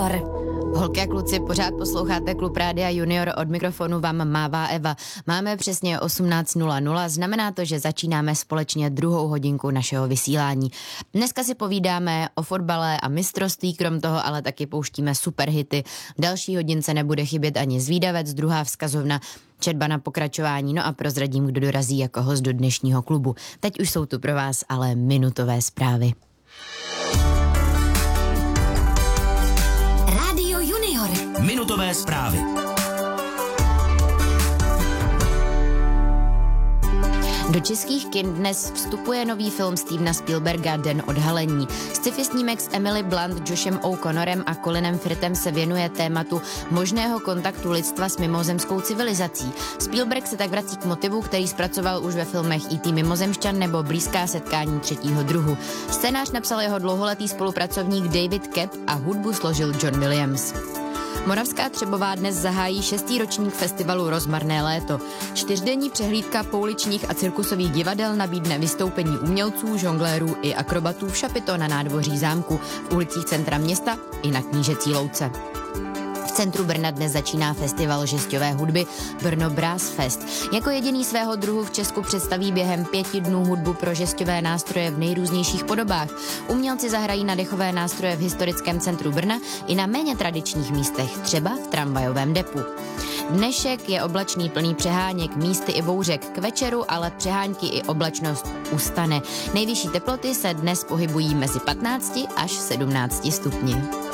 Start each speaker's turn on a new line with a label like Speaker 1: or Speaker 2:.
Speaker 1: Junior.
Speaker 2: Holky a kluci, pořád posloucháte Klub Rádia Junior, od mikrofonu vám mává Eva. Máme přesně 18:00, znamená to, že začínáme společně druhou hodinku našeho vysílání. Dneska si povídáme o fotbale a mistrovství, krom toho ale taky pouštíme superhity. V další hodince nebude chybět ani Zvídavec, druhá vzkazovna, četba na pokračování, no a prozradím, kdo dorazí jako host do dnešního klubu. Teď už jsou tu pro vás ale minutové zprávy.
Speaker 3: Minutové zprávy.
Speaker 2: Do českých kin dnes vstupuje nový film Stevena Spielberga Den odhalení. Sci-fi snímek s Emily Blunt, Joshem O'Connorem a Colinem Firthem se věnuje tématu možného kontaktu lidstva s mimozemskou civilizací. Spielberg se tak vrací k motivu, který zpracoval už ve filmech E.T. mimozemšťan nebo Blízká setkání třetího druhu. Scénář napsal jeho dlouholetý spolupracovník David Koepp a hudbu složil John Williams. Moravská Třebová dnes zahájí 6. ročník festivalu Rozmarné léto. 4denní přehlídka pouličních a cirkusových divadel nabídne vystoupení umělců, žonglérů i akrobatů v šapito na nádvoří zámku, v ulicích centra města i na Knížecí louce. V centru Brna dnes začíná festival žesťové hudby Brno Brass Fest. Jako jediný svého druhu v Česku představí během 5 dnů hudbu pro žesťové nástroje v nejrůznějších podobách. Umělci zahrají na dechové nástroje v historickém centru Brna i na méně tradičních místech, třeba v tramvajovém depu. Dnešek je oblačný, plný přeháněk, místy i bouřek. K večeru ale přehánky i oblačnost ustane. Nejvyšší teploty se dnes pohybují mezi 15 až 17 stupni.